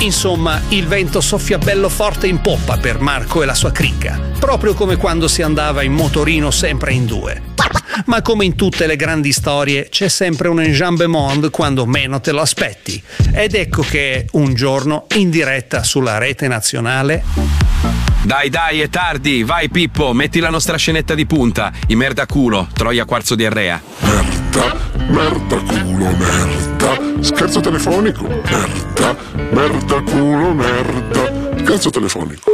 Insomma, il vento soffia bello forte in poppa per Marco e la sua cricca, proprio come quando si andava in motorino sempre in due. Ma come in tutte le grandi storie c'è sempre un enjambement quando meno te lo aspetti. Ed ecco che un giorno, in diretta sulla rete nazionale... Dai, è tardi, vai Pippo, metti la nostra scenetta di punta, i merda culo, Troia quarzo diarrea. Merda culo, merda, scherzo telefonico, merda culo, merda, scherzo telefonico.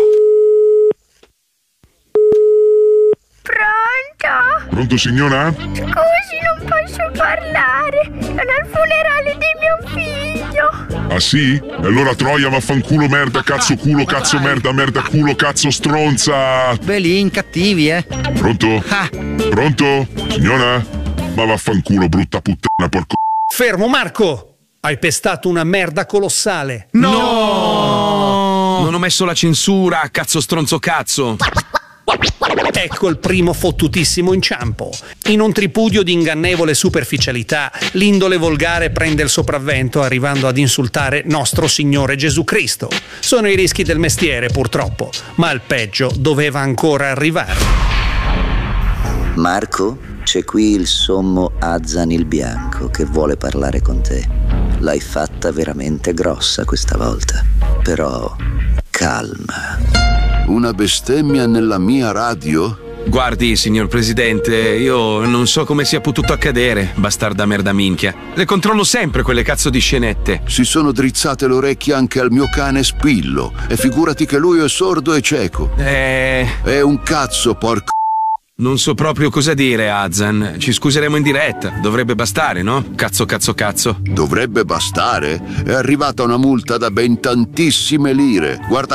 Pronto? Pronto signora? Scusi, non posso parlare, sono al funerale di mio figlio. Ah sì? E allora Troia vaffanculo, merda, cazzo culo, cazzo merda, merda culo, cazzo stronza. Belin, cattivi, Pronto? Pronto? Signora? Ma vaffanculo, brutta puttana, porco. Fermo Marco! Hai pestato una merda colossale. No! Non ho messo la censura, cazzo stronzo cazzo. Ecco il primo fottutissimo inciampo. In un tripudio di ingannevole superficialità, l'indole volgare prende il sopravvento arrivando ad insultare nostro Signore Gesù Cristo. Sono i rischi del mestiere purtroppo, ma il peggio doveva ancora arrivare. Marco, c'è qui il sommo Azan il Bianco che vuole parlare con te. L'hai fatta veramente grossa questa volta, però calma. Una bestemmia nella mia radio? Guardi, signor Presidente, io non so come sia potuto accadere, bastarda merda minchia. Le controllo sempre quelle cazzo di scenette. Si sono drizzate le orecchie anche al mio cane Spillo, e figurati che lui è sordo e cieco. È un cazzo, porco. Non so proprio cosa dire, Azan. Ci scuseremo in diretta. Dovrebbe bastare, no? Cazzo. Dovrebbe bastare? È arrivata una multa da ben tantissime lire. Guarda